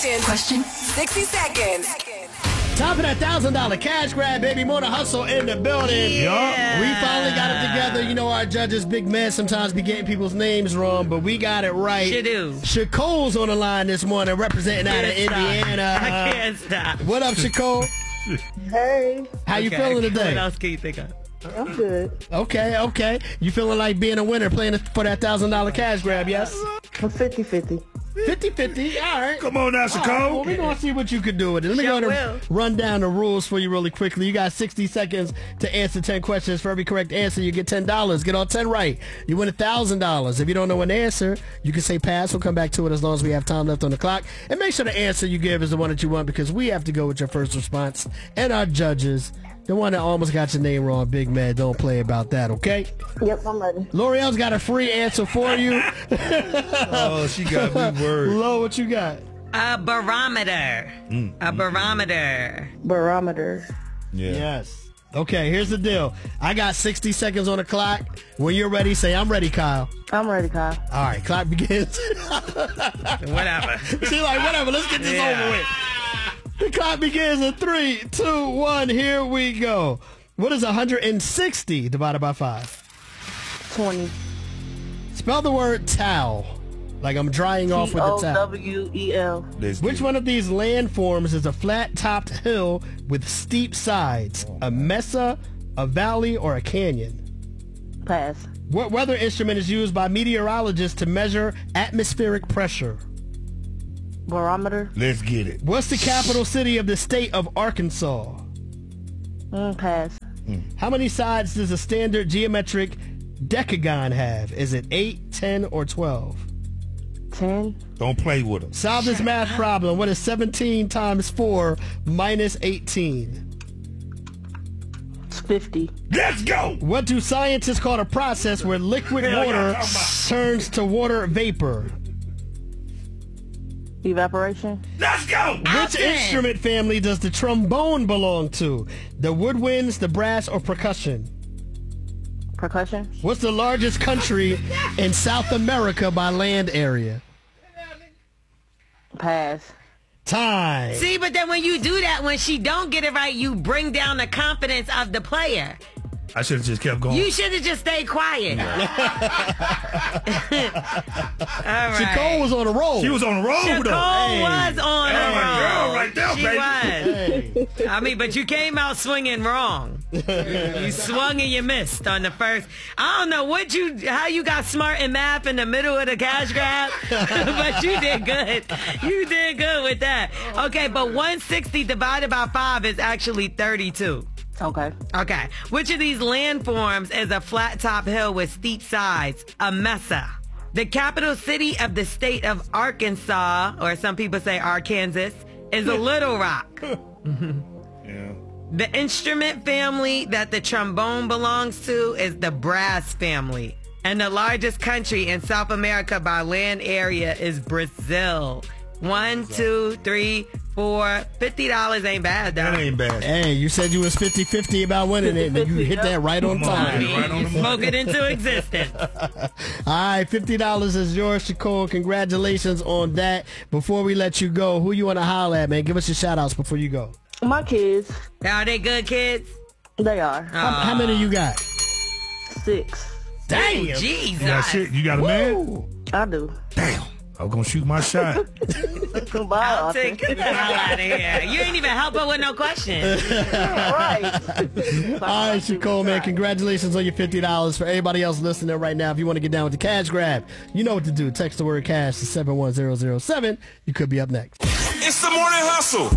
Question. 60 seconds. Time for that $1,000 cash grab, baby. More to hustle in the building. Yeah. We finally got it together. You know, our judges, Big Man, sometimes be getting people's names wrong, but we got it right. You do. Shakole's on the line this morning, representing out of Indiana. I can't stop. What up, Shakole? Hey, How you feeling today? What else can you think of? I'm good. Okay. You feeling like being a winner, playing for that $1,000 cash grab, yes? I'm 50-50. 50-50, all right. Come on now, All right, Shakole. well, we're going to see what you can do with it. Let me go ahead and run down the rules for you really quickly. You got 60 seconds to answer 10 questions. For every correct answer, you get $10. Get all 10 right, you win $1,000. If you don't know an answer, you can say pass. We'll come back to it as long as we have time left on the clock. And make sure the answer you give is the one that you want, because we have to go with your first response. And our judges, the one that almost got your name wrong, Big Man, don't play about that, okay? Yep, I'm ready. L'Oreal's got a free answer for you. Oh, she got me worried. Lo, what you got? A barometer. A barometer. Barometer. Yeah. Yes. Okay, here's the deal. I got 60 seconds on the clock. When you're ready, say, I'm ready, Kyle. I'm ready, Kyle. All right, clock begins. Whatever. She's like, whatever, let's get this over with. The clock begins in 3, 2, 1. Here we go. What is 160 divided by 5? 20. Spell the word towel. Like I'm drying off with the towel. Towel. Which one of these landforms is a flat-topped hill with steep sides? A mesa, a valley, or a canyon? Pass. What weather instrument is used by meteorologists to measure atmospheric pressure? Barometer. Let's get it. What's the capital city of the state of Arkansas? Pass. How many sides does a standard geometric decagon have? Is it 8, 10, or 12? 10. Don't play with them. Solve this math problem. What is 17 times 4 minus 18? 50. Let's go. What do scientists call a process where liquid Hell, y'all water talking about? turns to water vapor? Evaporation. Let's go. Which instrument family does the trombone belong to? The woodwinds, the brass, or percussion? Percussion. What's the largest country in South America by land area? Pass. Time. See, but then when you do that, when she don't get it right, you bring down the confidence of the player. I should have just kept going. You should have just stayed quiet. All right. Shakole was on a roll. She was on the road, Shakole though. was on a my roll. girl right there, She baby. was. I mean, but you came out swinging wrong. You swung and you missed on the first. I don't know how you got smart in math in the middle of the cash grab, but you did good. You did good with that. Okay, but 160 divided by 5 is actually 32. Okay. Okay. Which of these landforms is a flat top hill with steep sides? A mesa. The capital city of the state of Arkansas, or some people say Arkansas, is a Little Rock. Yeah. The instrument family that the trombone belongs to is the brass family. And the largest country in South America by land area is Brazil. 1, 2, 3, 4. $50 ain't bad, though. That ain't bad. Hey, you said you was 50-50 about winning it, and you hit that right on time. Right on the You spoke money. it into existence. All right, $50 is yours, Shakole. Congratulations on that. Before we let you go, who you want to holler at, man? Give us your shout-outs before you go. My kids, Are they good kids? they are. How many you got? 6. Damn. Jesus. Yeah, shit. You got a man? I do. Damn. I was going to shoot my shot. Bye, I'll Austin. take the hell out of here. You ain't even help her with no questions. Right. All right, Shakole, man, congratulations on your $50. For everybody else listening right now, if you want to get down with the cash grab, you know what to do. Text the word cash to 71007. You could be up next. It's the morning hustle.